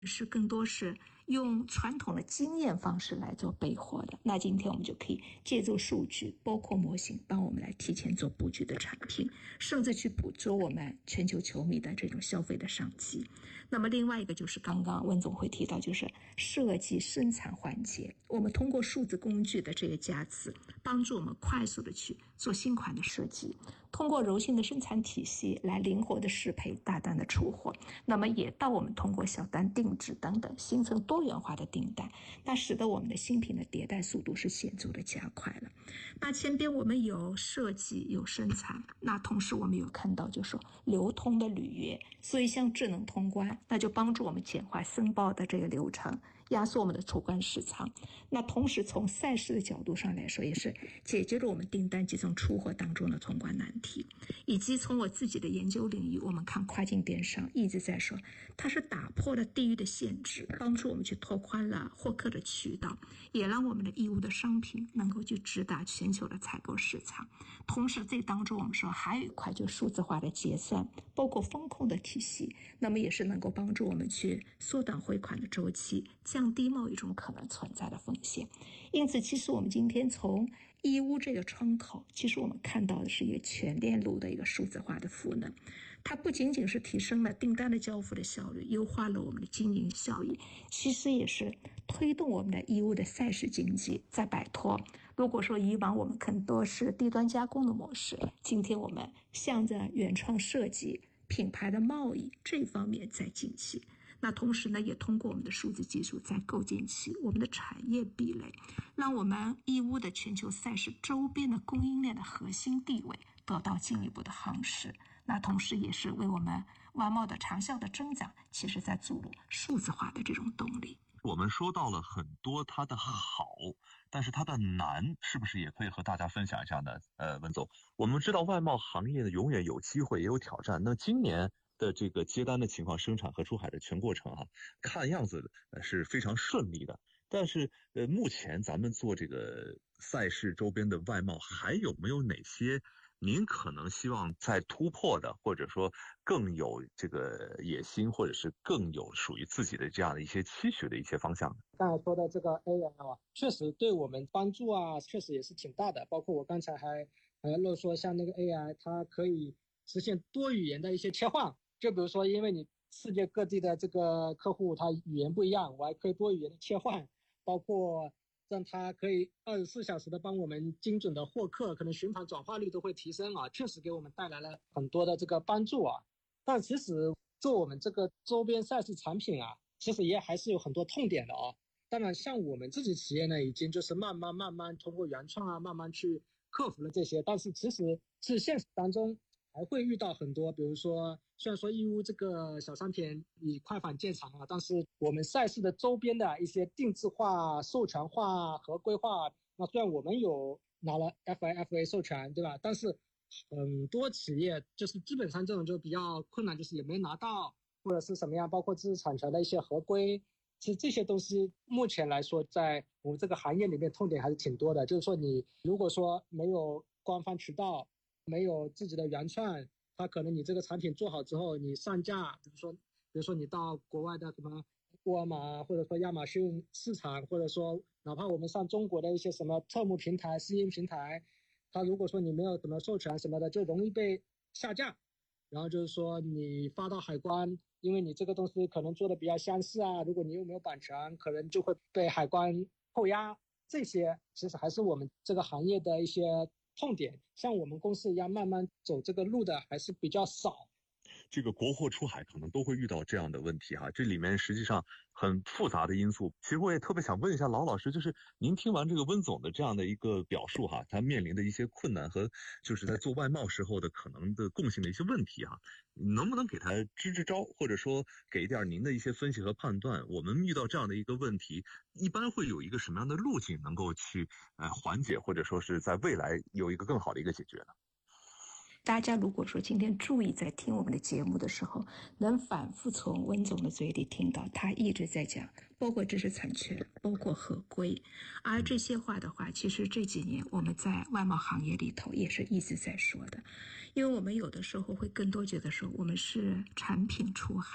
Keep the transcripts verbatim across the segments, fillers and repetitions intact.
是更多是用传统的经验方式来做备货的。那今天我们就可以借助数据，包括模型，帮我们来提前做布局的产品，甚至去捕捉我们全球球迷的这种消费的商机。那么另外一个就是刚刚温总会提到，就是设计生产环节，我们通过数字工具的这个加持，帮助我们快速的去做新款的设计，通过柔性的生产体系来灵活的适配，大胆的出货。那么也到我们通过小单定制等等形成多元化的订单，那使得我们的新品的迭代速度是显著的加快了。那前边我们有设计有生产，那同时我们有看到就是说流通的履约，所以像智能通关，那就帮助我们简化申报的这个流程，压缩我们的出关时长。那同时从赛事的角度上来说，也是解决了我们订单集中出货当中的通关难题。以及从我自己的研究领域，我们看跨境电商一直在说，它是打破了地域的限制，帮助我们去拓宽了获客的渠道，也让我们的义乌的商品能够去直达全球的采购市场。同时这当中我们说还有一块就是数字化的结算，包括风控的体系，那么也是能够帮助我们去缩短汇款的周期，降低贸易中可能存在的风险。因此其实我们今天从义乌这个窗口，其实我们看到的是一个全链路的一个数字化的赋能，它不仅仅是提升了订单的交付的效率，优化了我们的经营效益，其实也是推动我们的义乌的赛事经济在摆脱，如果说以往我们更多是低端加工的模式，今天我们向着原创设计、品牌的贸易这方面在进行。那同时呢，也通过我们的数字技术在构建起我们的产业壁垒，让我们义乌的全球赛事周边的供应链的核心地位得到进一步的夯实。那同时也是为我们外贸的长效的增长，其实在注入数字化的这种动力。 我们说到了很多它的好，但是它的难是不是也可以和大家分享一下呢？呃，文总，我们知道外贸行业呢永远有机会也有挑战，那今年的这个接单的情况，生产和出海的全过程啊，看样子是非常顺利的。但是呃，目前咱们做这个赛事周边的外贸，还有没有哪些您可能希望再突破的，或者说更有这个野心，或者是更有属于自己的这样的一些期许的一些方向？ 刚才说的这个 A I 啊，确实对我们帮助啊，确实也是挺大的。包括我刚才还还漏说，像那个 A I， 它可以实现多语言的一些切换。就比如说，因为你世界各地的这个客户他语言不一样，我还可以多语言的切换，包括让他可以二十四小时的帮我们精准的获客，可能循环转化率都会提升啊，确实给我们带来了很多的这个帮助啊。但其实做我们这个周边赛事产品啊，其实也还是有很多痛点的啊。当然，像我们自己企业呢，已经就是慢慢慢慢通过原创啊，慢慢去克服了这些。但是其实是现实当中还会遇到很多，比如说，虽然说义乌这个小商品以快反见长啊，但是我们赛事的周边的一些定制化、授权化、合规化，那虽然我们有拿了 F I F A 授权，对吧？但是很多企业就是基本上这种就比较困难，就是也没拿到，或者是什么样，包括知识产权的一些合规。其实这些东西目前来说，在我们这个行业里面痛点还是挺多的。就是说，你如果说没有官方渠道，没有自己的原创，它可能你这个产品做好之后，你上架，比如说，比如说你到国外的什么沃尔玛，或者说亚马逊市场，或者说哪怕我们上中国的一些什么特目平台、私营平台，它如果说你没有什么授权什么的，就容易被下架。然后就是说你发到海关，因为你这个东西可能做的比较相似啊，如果你又没有版权，可能就会被海关扣押。这些其实还是我们这个行业的一些痛点，像我们公司一样慢慢走这个路的还是比较少。 这个国货出海可能都会遇到这样的问题哈，这里面实际上很复杂的因素。其实我也特别想问一下劳老师，就是您听完这个温总的这样的一个表述哈，他面临的一些困难和就是在做外贸时候的可能的共性的一些问题哈，能不能给他支支招，或者说给一点您的一些分析和判断？我们遇到这样的一个问题，一般会有一个什么样的路径能够去呃缓解，或者说是在未来有一个更好的一个解决呢？ 大家如果说今天注意在听我们的节目的时候，能反复从温总的嘴里听到他一直在讲，包括知识产权，包括合规，而这些话的话，其实这几年我们在外贸行业里头也是一直在说的，因为我们有的时候会更多觉得说我们是产品出海，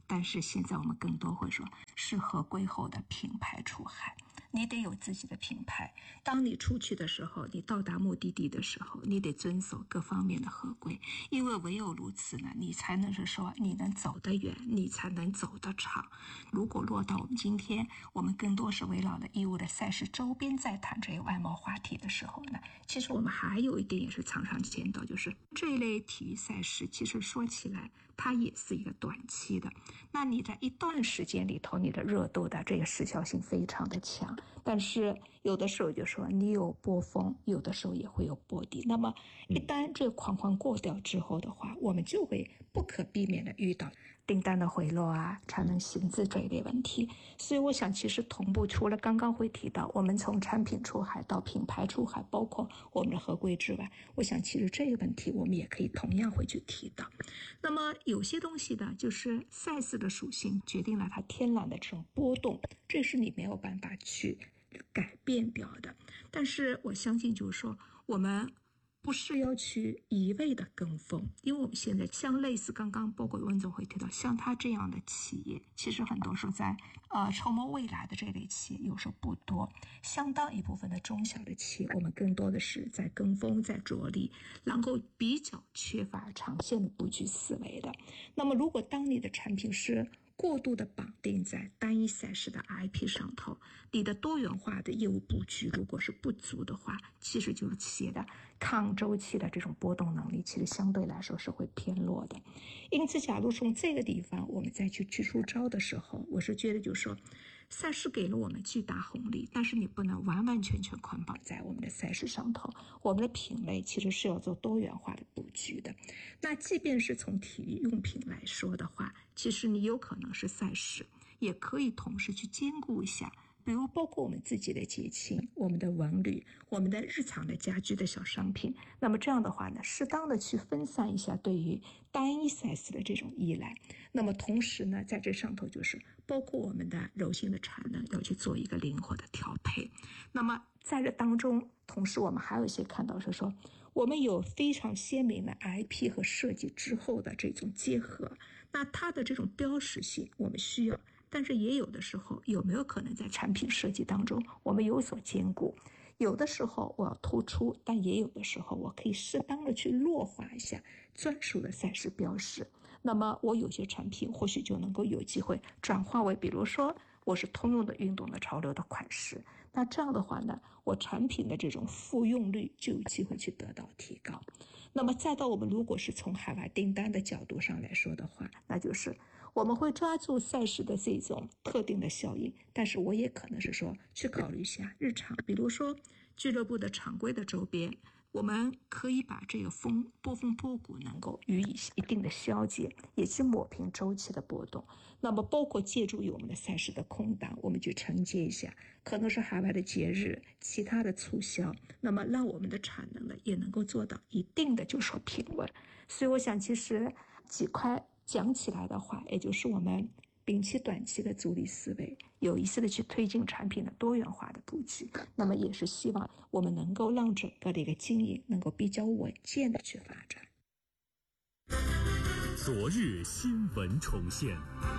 但是现在我们更多会说是合规后的品牌出海。你得有自己的品牌，当你出去的时候，你到达目的地的时候，你得遵守各方面的合规，因为唯有如此呢，你才能是说你能走得远，你才能走得长。如果落到我们今天，我们更多是围绕了义乌的赛事周边在谈这些外贸话题的时候呢，其实我们还有一点也是常常见到，就是这一类体育赛事，其实说起来它也是一个短期的，那你在一段时间里头，你的热度的这个时效性非常的强。但是有的时候就说你有波峰，有的时候也会有波底。那么一旦这个框框过掉之后的话，我们就会不可避免的遇到订单的回落啊、产能形制这一类问题。所以我想，其实同步除了刚刚会提到我们从产品出海到品牌出海，包括我们的合规之外，我想其实这个问题我们也可以同样会去提到。那么有些东西呢，就是赛事的属性决定了它天然的这种波动，这是你没有办法去改变掉的。但是我相信就是说我们不是要去一味的跟风，因为我们现在像类似刚刚包括温总会提到像他这样的企业，其实很多时候在呃筹谋未来的这类企业有时候不多，相当一部分的中小的企业我们更多的是在跟风在着力，然后比较缺乏长线的布局思维的。那么如果当你的产品是过度的绑定在单一赛事的 I P 上头，你的多元化的业务布局如果是不足的话，其实就是企业的抗周期的这种波动能力其实相对来说是会偏弱的。因此假如从这个地方我们再去去出招的时候，我是觉得就是说赛事给了我们巨大红利，但是你不能完完全全捆绑在我们的赛事上头，我们的品类其实是要做多元化的布局的。那即便是从体育用品来说的话，其实你有可能是赛事，也可以同时去兼顾一下，比如包括我们自己的节庆、我们的文旅、我们的日常的家居的小商品。那么这样的话呢，适当的去分散一下对于单一赛事的这种依赖。那么同时呢，在这上头就是包括我们的柔性的产能要去做一个灵活的调配。那么在这当中，同时我们还有一些看到是说，我们有非常鲜明的 I P 和设计之后的这种结合，那它的这种标识性我们需要，但是也有的时候有没有可能在产品设计当中我们有所兼顾，有的时候我要突出，但也有的时候我可以适当的去弱化一下专属的赛事标识。那么我有些产品或许就能够有机会转化为，比如说我是通用的运动的潮流的款式，那这样的话呢，我产品的这种复用率就有机会去得到提高。那么再到我们如果是从海外订单的角度上来说的话，那就是我们会抓住赛事的这种特定的效应，但是我也可能是说去考虑一下日常，比如说俱乐部的常规的周边，我们可以把这个风波峰波谷能够予以一定的消解，也去抹平周期的波动。那么包括借助于我们的赛事的空档，我们去承接一下可能是海外的节日其他的促销，那么让我们的产能呢也能够做到一定的就说平稳。所以我想其实几块讲起来的话，也就是我们摒弃短期的逐利思维，有意识的去推进产品的多元化的布局，那么也是希望我们能够让整个的一个经营能够比较稳健的去发展。 昨日新闻重现。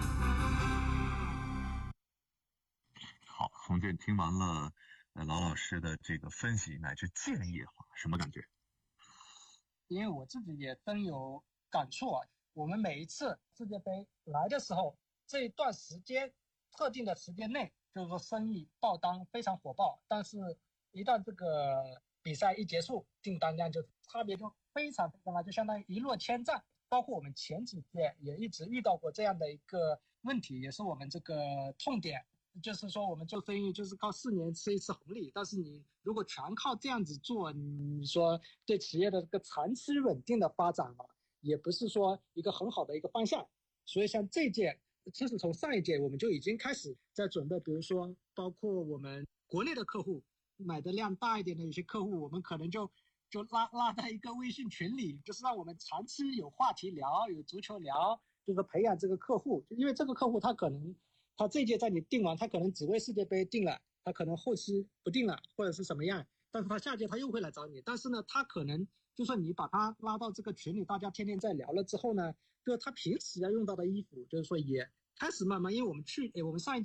好，洪建听完了呃老老师的这个分析乃至建议的话，什么感觉？ 因为我自己也深有感触啊，我们每一次世界杯来的时候，这一段时间特定的时间内，就是说生意爆单非常火爆，但是一旦这个比赛一结束，订单量就差别就非常非常大，就相当于一落千丈。包括我们前几届也一直遇到过这样的一个问题，也是我们这个痛点，就是说我们做生意就是靠四年吃一次红利，但是你如果全靠这样子做，你说对企业的这个长期稳定的发展嘛，也不是说一个很好的一个方向。所以像这届，其实从上一届我们就已经开始在准备，比如说包括我们国内的客户买的量大一点的有些客户，我们可能就就拉拉在一个微信群里，就是让我们长期有话题聊，有足球聊，就是培养这个客户。因为这个客户他可能他这届在你定完，他可能只为世界杯定了，他可能后期不定了或者是什么样，但是他下届他又会来找你。但是呢，他可能就说你把他拉到这个群里，大家天天在聊了之后呢，就是他平时要用到的衣服，就是说也开始慢慢，因为我们去，诶我们上一